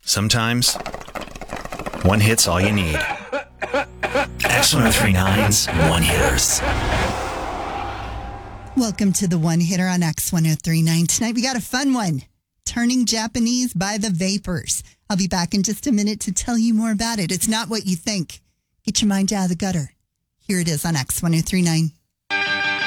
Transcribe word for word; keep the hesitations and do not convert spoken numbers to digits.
Sometimes, one hit's all you need. X one oh three nine's One Hitters. Welcome to the One Hitter on X one oh three nine. Tonight we got a fun one. Turning Japanese by the Vapors. I'll be back in just a minute to tell you more about it. It's not what you think. Get your mind out of the gutter. Here it is on X one oh three nine.